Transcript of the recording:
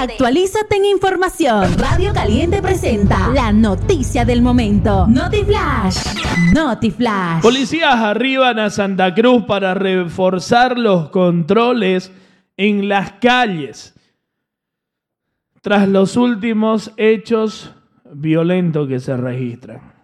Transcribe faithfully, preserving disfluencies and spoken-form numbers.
Actualízate en información. Radio Caliente presenta la noticia del momento. Notiflash. Notiflash. Policías arriban a Santa Cruz para reforzar los controles en las calles tras los últimos hechos violentos que se registran.